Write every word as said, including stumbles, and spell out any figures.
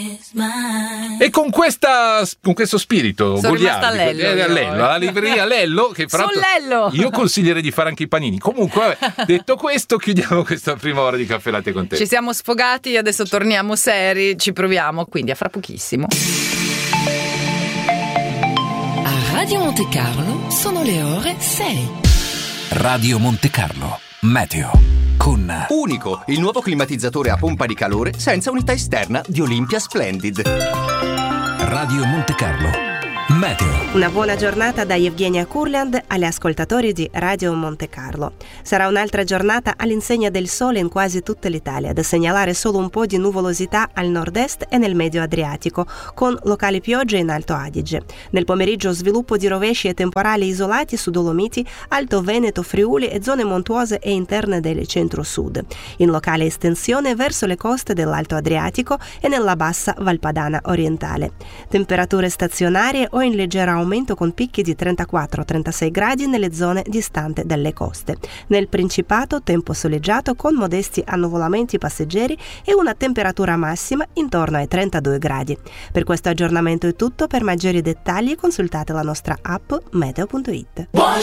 E con questa con questo spirito Sono rimasta a Lello, eh, io. Lello, alla libreria Lello, che fra Sono l'altro Lello. io consiglierei di fare anche i panini. Comunque, vabbè, detto questo, chiudiamo questa prima ora di Caffè Latte con te. Ci siamo sfogati, adesso torniamo seri, ci proviamo, quindi a fra pochissimo. A Radio Monte Carlo sono le ore sei. Radio Monte Carlo Meteo con Unico, il nuovo climatizzatore a pompa di calore senza unità esterna di Olympia Splendid. Radio Monte Carlo Meteo. Una buona giornata da Evgenia Kurland agli ascoltatori di Radio Monte Carlo. Sarà un'altra giornata all'insegna del sole in quasi tutta l'Italia, da segnalare solo un po' di nuvolosità al nord-est e nel medio Adriatico, con locali piogge in Alto Adige. Nel pomeriggio sviluppo di rovesci e temporali isolati su Dolomiti, Alto Veneto, Friuli e zone montuose e interne del centro-sud. In locale estensione verso le coste dell'Alto Adriatico e nella bassa Valpadana orientale. Temperature stazionarie o in leggero aumento con picchi di trentaquattro trentasei gradi nelle zone distanti dalle coste. Nel Principato tempo soleggiato con modesti annuvolamenti passeggeri e una temperatura massima intorno ai trentadue gradi. Per questo aggiornamento è tutto, per maggiori dettagli consultate la nostra app meteo punto it.